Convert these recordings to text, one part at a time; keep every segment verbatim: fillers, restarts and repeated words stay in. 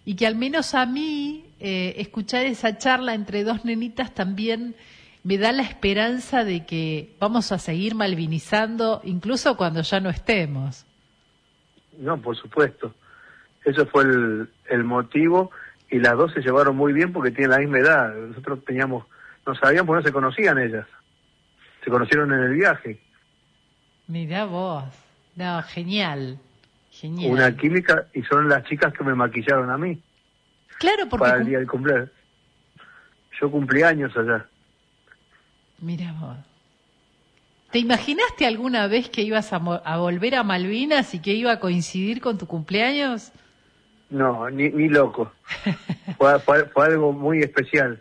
y que al menos a mí eh, escuchar esa charla entre dos nenitas también me da la esperanza de que vamos a seguir malvinizando incluso cuando ya no estemos. No, por supuesto. Eso fue el, el motivo, y las dos se llevaron muy bien porque tienen la misma edad. Nosotros teníamos, no sabíamos porque no se conocían ellas. Se conocieron en el viaje. Mirá vos. No, genial. Genial. Una química, y son las chicas que me maquillaron a mí. Claro, porque... Para el día del cumpleaños. Yo cumplí años allá. Mirá vos. ¿Te imaginaste alguna vez que ibas a, a volver a Malvinas y que iba a coincidir con tu cumpleaños? No, ni, ni loco. fue, fue, fue algo muy especial.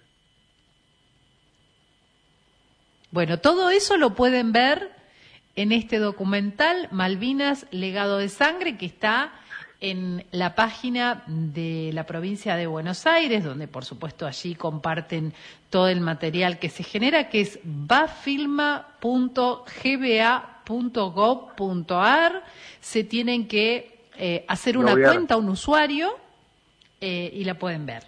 Bueno, todo eso lo pueden ver en este documental Malvinas, Legado de Sangre, que está en la página de la provincia de Buenos Aires, donde por supuesto allí comparten todo el material que se genera, que es bafilma punto g b a punto gov punto a r. Se tienen que eh, hacer una cuenta, un usuario, eh, y la pueden ver.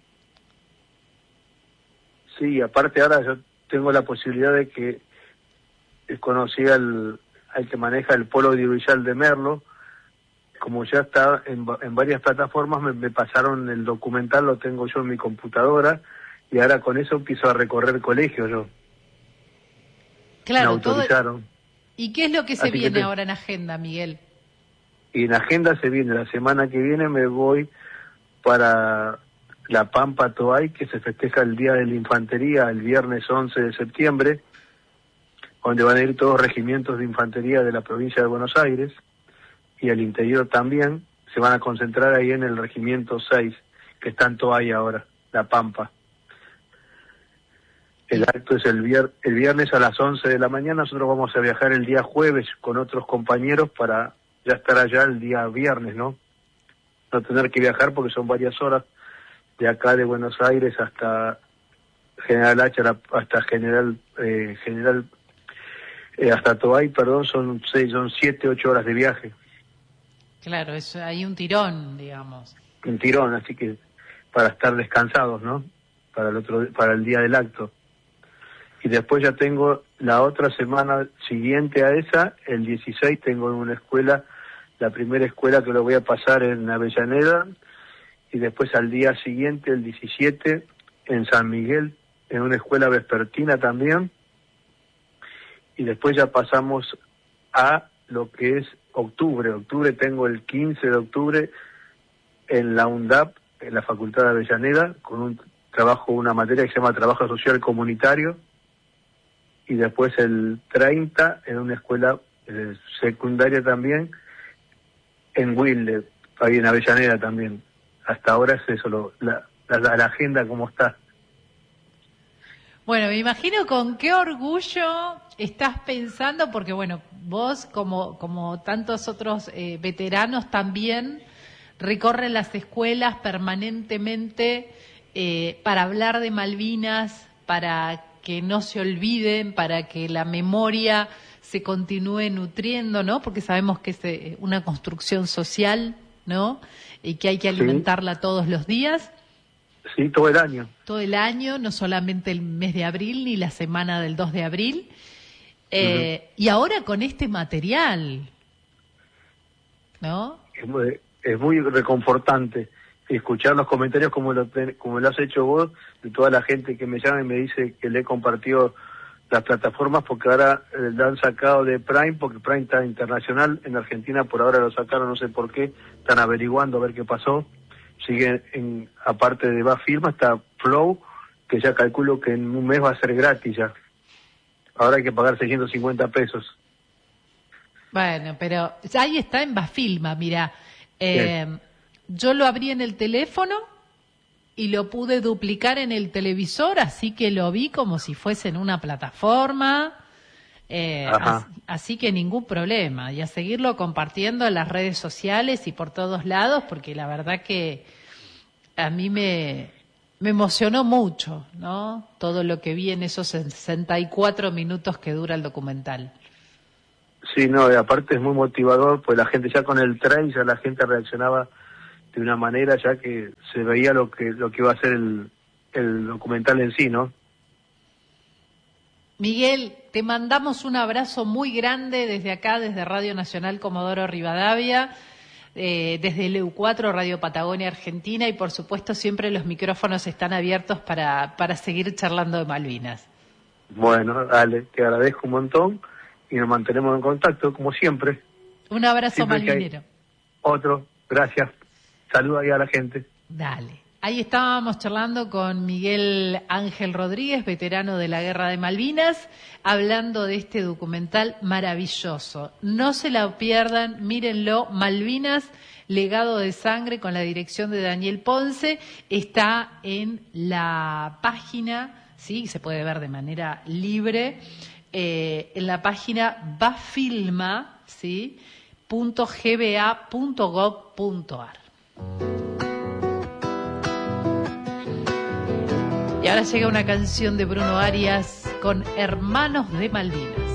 Sí, aparte ahora yo tengo la posibilidad de que conocí al, al que maneja el polo audiovisual de Merlo. Como ya está en, en varias plataformas, me, me pasaron el documental, lo tengo yo en mi computadora, y ahora con eso empiezo a recorrer colegios yo. Claro, me autorizaron. Todo... ¿Y qué es lo que se Así viene que te... ahora en agenda, Miguel? Y en agenda se viene, la semana que viene me voy para La Pampa Toay, que se festeja el Día de la Infantería, el viernes once de septiembre, donde van a ir todos regimientos de infantería de la provincia de Buenos Aires, y el interior también. Se van a concentrar ahí en el regimiento seis, que está en Toay ahora, La Pampa. El acto es el, vier el viernes a las once de la mañana. Nosotros vamos a viajar el día jueves con otros compañeros para ya estar allá el día viernes, ¿no? No tener que viajar porque son varias horas de acá de Buenos Aires hasta General Hacha, hasta General eh, General eh, hasta Toay, perdón, son seis, son siete, ocho horas de viaje. Claro, es, hay un tirón, digamos. Un tirón, así que para estar descansados, ¿no? Para el otro, para el día del acto. Y después ya tengo la otra semana siguiente a esa, el dieciséis, tengo en una escuela, la primera escuela que lo voy a pasar en Avellaneda, y después al día siguiente, el diecisiete, en San Miguel, en una escuela vespertina también, y después ya pasamos a lo que es octubre. Octubre tengo el quince de octubre en la UNDAP, en la Facultad de Avellaneda, con un trabajo, una materia que se llama Trabajo Social Comunitario, y después el treinta en una escuela eh, secundaria también, en Wilde, ahí en Avellaneda también. Hasta ahora es eso, lo, la, la, la agenda como está. Bueno, me imagino con qué orgullo estás pensando, porque bueno, vos como, como tantos otros eh, veteranos también recorren las escuelas permanentemente eh, para hablar de Malvinas, para que no se olviden, para que la memoria se continúe nutriendo, ¿no? Porque sabemos que es eh, una construcción social, ¿no? Y que hay que alimentarla sí. todos los días. Sí, todo el año. Todo el año, no solamente el mes de abril ni la semana del dos de abril. Eh, uh-huh. Y ahora con este material, ¿no? Es muy, es muy reconfortante escuchar los comentarios como lo, como lo has hecho vos, de toda la gente que me llama y me dice que le he compartido las plataformas, porque ahora eh, la han sacado de Prime, porque Prime está internacional. En Argentina por ahora lo sacaron, no sé por qué, están averiguando a ver qué pasó. Sigue, en, aparte de Bafilma, está Flow, que ya calculo que en un mes va a ser gratis ya. Ahora hay que pagar seiscientos cincuenta pesos. Bueno, pero ahí está en Bafilma, mira. Eh, yo lo abrí en el teléfono y lo pude duplicar en el televisor, así que lo vi como si fuese en una plataforma. Eh, así, así que ningún problema, y a seguirlo compartiendo en las redes sociales y por todos lados, porque la verdad que a mí me, me emocionó mucho, ¿no? Todo lo que vi en esos sesenta y cuatro minutos que dura el documental. Sí, no, y aparte es muy motivador, pues la gente ya con el trailer, ya la gente reaccionaba de una manera ya que se veía lo que lo que iba a ser el, el documental en sí, ¿no? Miguel, te mandamos un abrazo muy grande desde acá, desde Radio Nacional Comodoro Rivadavia, eh, desde el E U cuatro, Radio Patagonia Argentina, y por supuesto siempre los micrófonos están abiertos para, para seguir charlando de Malvinas. Bueno, dale, te agradezco un montón y nos mantenemos en contacto, como siempre. Un abrazo Siempre malvinero. Otro, gracias. Saluda ahí a la gente. Dale. Ahí estábamos charlando con Miguel Ángel Rodríguez, veterano de la Guerra de Malvinas, hablando de este documental maravilloso. No se la pierdan, mírenlo, Malvinas, legado de sangre, con la dirección de Daniel Ponce. Está en la página, sí, se puede ver de manera libre, eh, en la página bafilma, sí, punto g b a punto gov punto a r. Y ahora llega una canción de Bruno Arias con Hermanos de Malvinas.